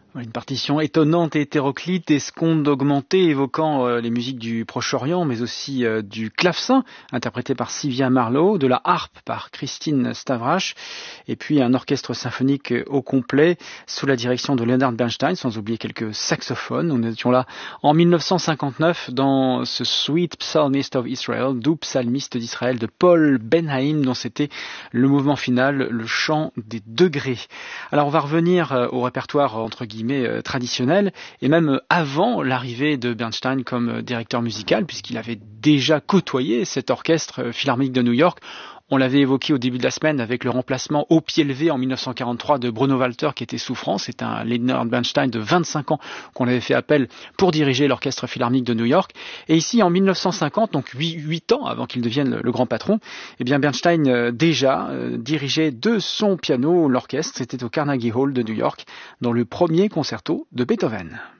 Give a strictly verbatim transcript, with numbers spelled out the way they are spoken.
Une partition étonnante et hétéroclite, des secondes augmentées évoquant euh, les musiques du Proche-Orient, mais aussi euh, du clavecin, interprété par Sylvia Marlowe, de la harpe par Christine Stavrache, et puis un orchestre symphonique au complet, sous la direction de Leonard Bernstein, sans oublier quelques saxophones. Nous étions là en mille neuf cent cinquante-neuf dans ce Sweet Psalmist of Israel, doux psalmiste d'Israël de Paul Ben-Haim, dont c'était le mouvement final, le chant des degrés. Alors on va revenir euh, au répertoire entre guillemets traditionnel, et même avant l'arrivée de Bernstein comme directeur musical, puisqu'il avait déjà côtoyé cet orchestre philharmonique de New York. On l'avait évoqué au début de la semaine avec le remplacement au pied levé en mille neuf cent quarante-trois de Bruno Walter qui était souffrant. C'est un Leonard Bernstein de vingt-cinq ans qu'on avait fait appel pour diriger l'orchestre philharmonique de New York. Et ici, en mille neuf cent cinquante, donc huit ans avant qu'il devienne le, le grand patron, eh bien Bernstein euh, déjà euh, dirigeait de son piano l'orchestre. C'était au Carnegie Hall de New York dans le premier concerto de Beethoven.